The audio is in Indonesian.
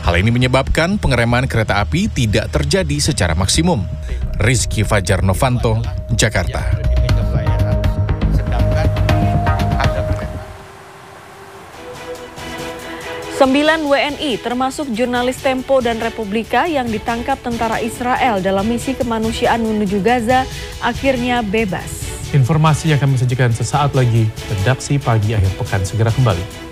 Hal ini menyebabkan pengereman kereta api tidak terjadi secara maksimum. Rizky Fajar Novanto, Jakarta. 9 WNI termasuk jurnalis Tempo dan Republika yang ditangkap tentara Israel dalam misi kemanusiaan menuju Gaza akhirnya bebas. Informasi yang kami sajikan sesaat lagi, redaksi pagi akhir pekan segera kembali.